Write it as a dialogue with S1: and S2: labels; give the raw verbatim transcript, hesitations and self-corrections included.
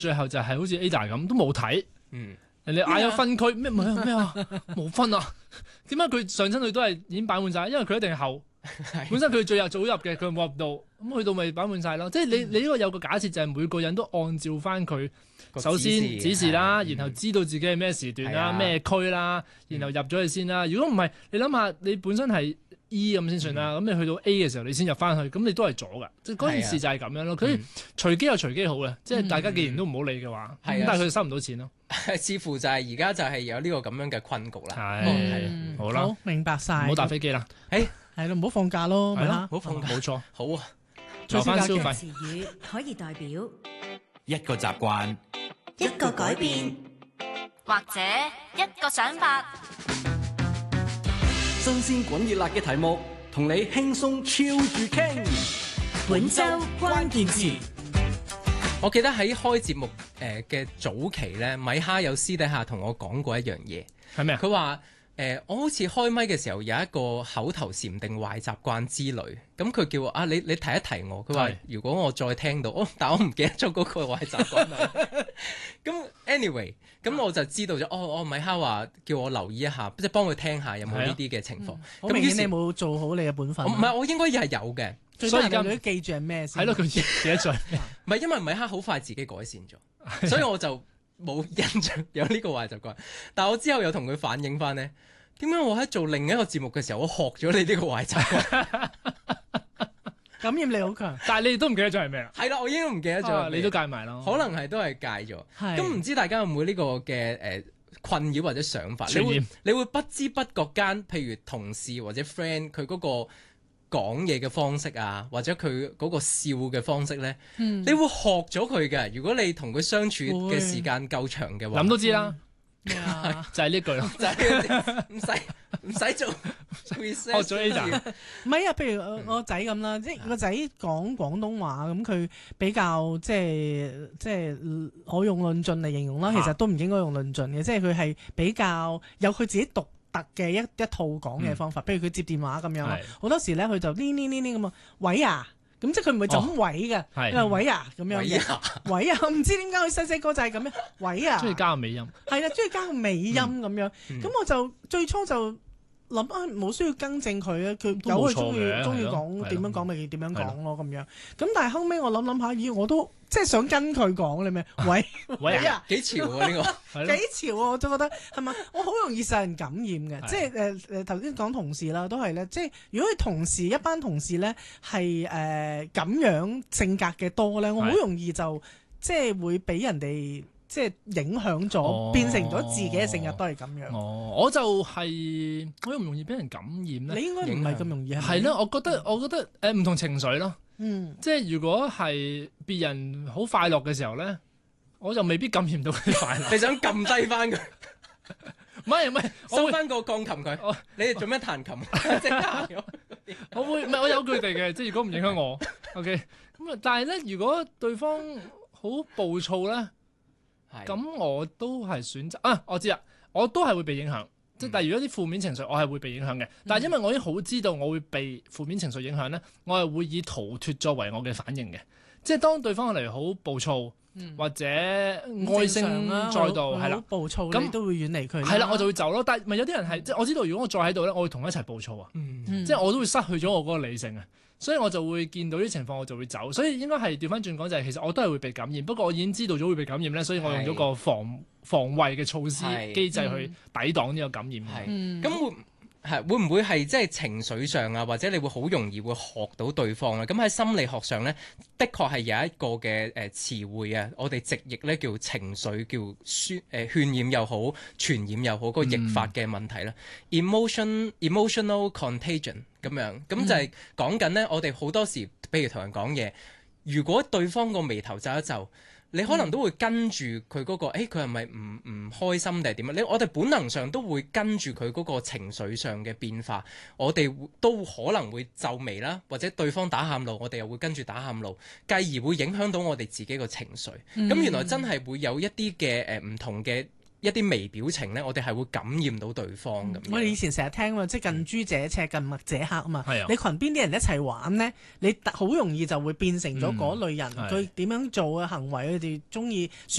S1: 最後就係好似 Ada 咁都冇睇。
S2: 嗯。
S1: 人哋嗌咗分區咩咩咩啊冇分啊？點解佢上親去都係已經擺滿晒？因為佢一定係後，本身佢最入早入嘅，佢冇入到，咁去到咪擺滿晒咯。即係你你呢個有個假設就係每個人都按照翻佢首先指示啦，然後知道自己係咩時段啦、咩區啦，然後入咗去先啦。如果唔係，你諗下你本身係 E 咁先算啦，咁、嗯、你去到 A 嘅時候你先入翻去，咁你都係左噶。即係嗰件事就係咁樣咯。佢隨機有隨機好嘅，即係大家既然都唔好理嘅話，咁、嗯、但係佢收唔到錢咯。
S2: 似乎就係而家就係有呢個咁樣嘅困局啦。
S1: 係、嗯，好啦，
S3: 好明白晒。
S1: 唔好搭飛機啦。
S2: 誒，
S3: 係咯，唔好放假咯，
S1: 係
S3: 啦，
S1: 唔好放假，冇錯。
S2: 好啊，
S1: 留翻消費。
S4: 詞語可以代表
S5: 一個習慣、
S4: 一個改變，
S6: 或者一個想法。
S7: 新鮮滾熱辣嘅題目，同你輕鬆超住傾。
S4: 本周關鍵詞。
S2: 我記得喺開節目誒嘅早期咧，米哈有私底下同我講過一樣嘢，
S1: 係咩啊？
S2: 佢話誒，我好似開咪嘅時候有一個口頭禪定壞習慣之類，咁佢叫我啊，你你提一提我。佢話如果我再聽到，哦，但我唔記得咗嗰個壞習慣啦。咁 anyway，咁我就知道咗，哦，我米哈話叫我留意一下，即係幫佢聽下有冇呢啲嘅情況。
S3: 好明顯你冇做好你嘅本分。
S2: 唔係，我應該係有嘅。
S3: 所以而家都記住係咩先？
S2: 係咯，
S1: 佢記得咗。
S2: 唔係因為米哈好快自己改善咗，所以我就冇印象有呢個壞習慣。但係我之後又同佢反映翻呢，點解我喺做另一個節目嘅時候，我學咗你呢個壞習慣？
S3: 感染力好強，
S1: 但係你哋都唔記得咗係咩啦？
S2: 係啦，我已經唔記得咗、啊，
S1: 你都戒埋咯。
S2: 可能係都係戒咗。咁唔知大家有冇呢個嘅誒困擾或者想法？你會你會不知不覺間，譬如同事或者 friend 佢嗰個講嘢嘅方式啊，或者佢嗰個笑嘅方式咧，嗯、你會學咗佢嘅。如果你同佢相處嘅時間夠長嘅話，
S1: 諗都知啦。
S3: 咩啊？
S1: 就係呢句咯，
S2: 就係唔使唔使做 research。
S1: 學咗 A 咋？
S3: 唔係啊，譬如我仔咁啦，即係個仔講廣東話咁，佢比較即係即係可用論盡嚟形容啦。其實都唔應該用論盡嘅，即係佢係比較有佢自己獨特嘅一一套講嘅方法。譬、嗯、如佢接電話咁樣，好多時咧佢就呢呢呢呢咁啊，喂啊！咁即係佢唔會就咁喂嘅，佢話喂啊咁樣嘅，喂啊！我唔知點解佢細細個就係咁樣，喂啊！
S1: 中意加個尾音，
S3: 係啊，中意加個尾音咁樣。咁、嗯、我就最初就諗啊，冇需要更正佢啊，佢有佢中意中意講點樣講咪點樣講咯咁樣。咁但係後尾我諗諗下，咦，我都即係想跟佢講你咩？喂
S2: 喂啊，幾潮啊呢個，
S3: 幾潮啊！我就覺得係咪？我好容易受人感染嘅，即係誒誒頭先講同事啦，都係咧。即係如果佢同事一班同事咧係誒咁樣性格嘅多咧，我好容易就即係會俾人哋即係影響咗，哦、變成咗自己嘅性格都係咁樣。
S1: 哦，我就係、是、我又唔容易俾人感染咧。
S3: 你應該唔係咁容易係。
S1: 係咯，我覺得我覺得誒唔、呃、同情緒咯。
S3: 嗯，
S1: 即係如果係別人好快樂嘅時候咧，我就未必感染到佢快樂。
S2: 你想撳低翻佢？
S1: 唔係唔係，
S2: 收翻個鋼琴佢。你哋做咩彈琴？即係彈咗。
S1: 我會唔係我有佢哋嘅，即係如果唔影響我，OK。咁啊，但係咧，如果對方好暴躁咧，咁我都係選擇啊，我知啦，我都係會被影響。即係，但係如果啲負面情緒，我係會被影響嘅。但係因為我已經好知道我會被負面情緒影響咧，我係會以逃脫作為我嘅反應嘅。即係當對方嚟好暴躁、嗯、或者哀聲載道，係啦、啊，
S3: 暴躁咁都會遠離佢。
S1: 係啦，我就會走咯。但係咪有啲人係即係我知道，如果我再喺度咧，我會同佢一齊暴躁啊。嗯、即係我都會失去咗我嗰個理性啊。所以我就會見到啲情況，我就會走。所以應該係調翻轉講，就係其實我都係會被感染。不過我已經知道咗會被感染咧，所以我用咗個防防衛嘅措施機制去抵擋呢個感染。
S2: 係，咁、嗯、會係會唔會係即係情緒上啊，或者你會好容易會學到對方啊？咁喺心理學上咧，的確係有一個嘅誒詞彙啊，我哋直譯咧叫情緒，叫宣誒渲染又好，傳染又好，嗰個譯法嘅問題啦。嗯、emotion emotional contagion 咁樣，咁就係講緊咧，我哋好多時，譬如同人講嘢，如果對方個眉頭皺一皺，你可能都會跟住佢嗰個，誒佢係咪唔唔開心定係點啊？你我哋本能上都會跟住佢嗰個情緒上嘅變化，我哋都可能會皺眉啦，或者對方打喊路，我哋又會跟住打喊路，繼而會影響到我哋自己個情緒。咁、嗯、原來真係會有一啲嘅誒唔同嘅一啲微表情咧，我哋係會感染到對方咁樣。
S3: 我哋以前成日聽喎，即係近朱者赤，近墨者黑啊嘛。
S1: 係啊
S3: 你群邊啲人一齊玩咧，你好容易就會變成咗嗰類人。
S1: 嗯係
S3: 佢點樣做嘅行為，佢哋中意